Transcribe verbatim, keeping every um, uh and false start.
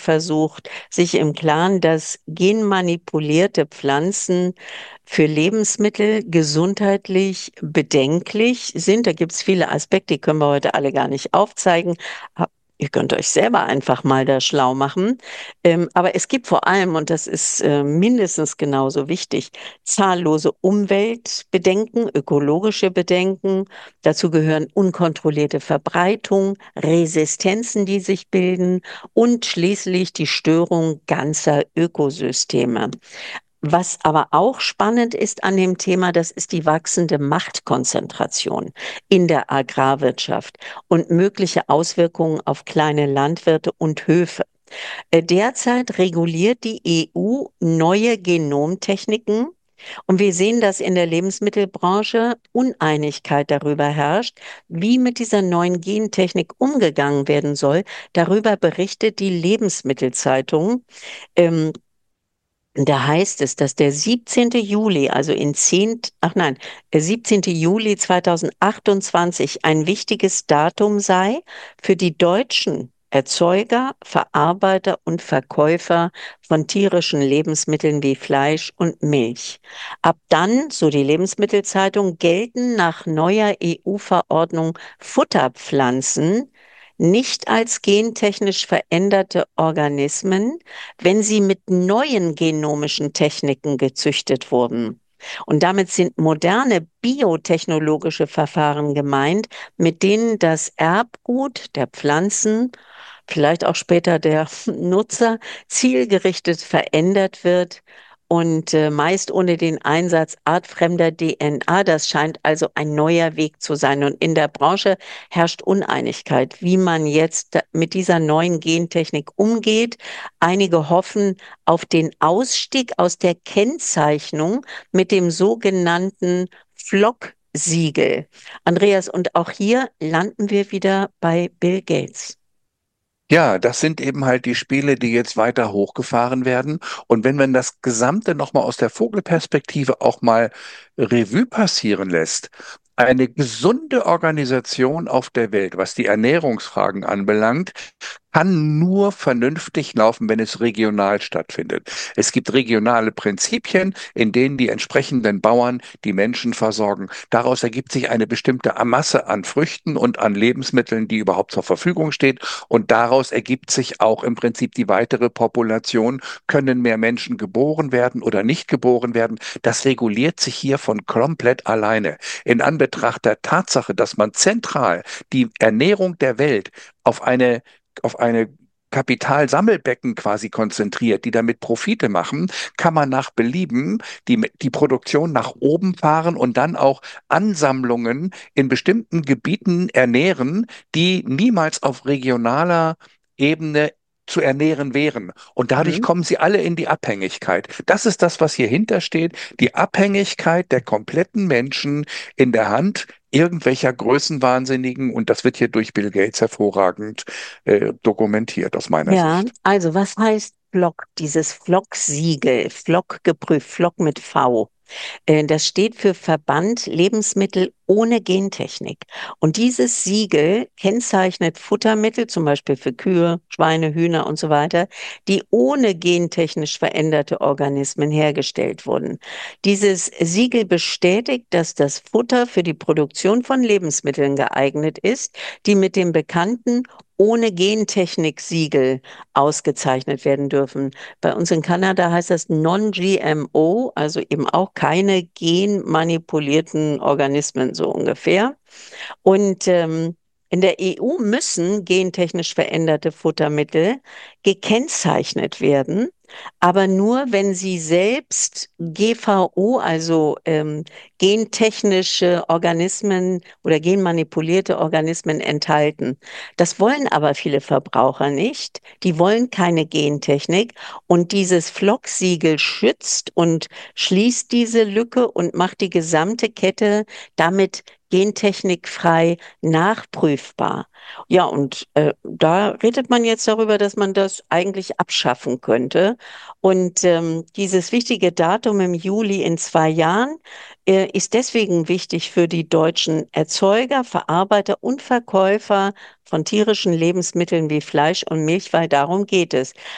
versucht, sich im Klaren, dass genmanipulierte Pflanzen für Lebensmittel gesundheitlich bedenklich sind. Da gibt es viele Aspekte, die können wir heute alle gar nicht aufzeigen. Aber ihr könnt euch selber einfach mal da schlau machen. Ähm, aber es gibt vor allem, und das ist äh, mindestens genauso wichtig, zahllose Umweltbedenken, ökologische Bedenken. Dazu gehören unkontrollierte Verbreitung, Resistenzen, die sich bilden und schließlich die Störung ganzer Ökosysteme. Was aber auch spannend ist an dem Thema, das ist die wachsende Machtkonzentration in der Agrarwirtschaft und mögliche Auswirkungen auf kleine Landwirte und Höfe. Äh, Derzeit reguliert die E U neue Genomtechniken und wir sehen, dass in der Lebensmittelbranche Uneinigkeit darüber herrscht, wie mit dieser neuen Gentechnik umgegangen werden soll. Darüber berichtet die Lebensmittelzeitung. Ähm, Da heißt es, dass der siebzehnte Juli, also in zehn, ach nein, der siebzehnte Juli zweitausendachtundzwanzig ein wichtiges Datum sei für die deutschen Erzeuger, Verarbeiter und Verkäufer von tierischen Lebensmitteln wie Fleisch und Milch. Ab dann, so die Lebensmittelzeitung, gelten nach neuer E U-Verordnung Futterpflanzen nicht als gentechnisch veränderte Organismen, wenn sie mit neuen genomischen Techniken gezüchtet wurden. Und damit sind moderne biotechnologische Verfahren gemeint, mit denen das Erbgut der Pflanzen, vielleicht auch später der Nutzer, zielgerichtet verändert wird und äh, meist ohne den Einsatz artfremder D N A. Das scheint also ein neuer Weg zu sein. Und in der Branche herrscht Uneinigkeit, wie man jetzt da- mit dieser neuen Gentechnik umgeht. Einige hoffen auf den Ausstieg aus der Kennzeichnung mit dem sogenannten Flock-Siegel. Andreas, und auch hier landen wir wieder bei Bill Gates. Ja, das sind eben halt die Spiele, die jetzt weiter hochgefahren werden. Und wenn man das Gesamte nochmal aus der Vogelperspektive auch mal Revue passieren lässt, eine gesunde Organisation auf der Welt, was die Ernährungsfragen anbelangt, kann nur vernünftig laufen, wenn es regional stattfindet. Es gibt regionale Prinzipien, in denen die entsprechenden Bauern die Menschen versorgen. Daraus ergibt sich eine bestimmte Masse an Früchten und an Lebensmitteln, die überhaupt zur Verfügung steht. Und daraus ergibt sich auch im Prinzip die weitere Population. Können mehr Menschen geboren werden oder nicht geboren werden? Das reguliert sich hier von komplett alleine. In Anbetracht der Tatsache, dass man zentral die Ernährung der Welt auf eine auf eine Kapitalsammelbecken quasi konzentriert, die damit Profite machen, kann man nach Belieben die, die Produktion nach oben fahren und dann auch Ansammlungen in bestimmten Gebieten ernähren, die niemals auf regionaler Ebene zu ernähren wären. Und dadurch Mhm. kommen sie alle in die Abhängigkeit. Das ist das, was hier hintersteht, die Abhängigkeit der kompletten Menschen in der Hand irgendwelcher Größenwahnsinnigen, und das wird hier durch Bill Gates hervorragend äh, dokumentiert aus meiner Ja, Sicht. also was heißt Flock? Dieses Flock-Siegel, Flock geprüft, Flock mit V. Äh, Das steht für Verband Lebensmittel ohne Gentechnik. Und dieses Siegel kennzeichnet Futtermittel, zum Beispiel für Kühe, Schweine, Hühner und so weiter, die ohne gentechnisch veränderte Organismen hergestellt wurden. Dieses Siegel bestätigt, dass das Futter für die Produktion von Lebensmitteln geeignet ist, die mit dem bekannten ohne Gentechnik-Siegel ausgezeichnet werden dürfen. Bei uns in Kanada heißt das Non-G M O, also eben auch keine genmanipulierten Organismen so ungefähr. Und ähm, in der E U müssen gentechnisch veränderte Futtermittel gekennzeichnet werden, aber nur, wenn sie selbst G V O, also ähm, gentechnische Organismen oder genmanipulierte Organismen enthalten. Das wollen aber viele Verbraucher nicht. Die wollen keine Gentechnik und dieses Flock-Siegel schützt und schließt diese Lücke und macht die gesamte Kette damit gentechnikfrei nachprüfbar. Ja, und äh, da redet man jetzt darüber, dass man das eigentlich abschaffen könnte. Und ähm, dieses wichtige Datum im Juli in zwei Jahren äh, ist deswegen wichtig für die deutschen Erzeuger, Verarbeiter und Verkäufer von tierischen Lebensmitteln wie Fleisch und Milch, weil darum geht es.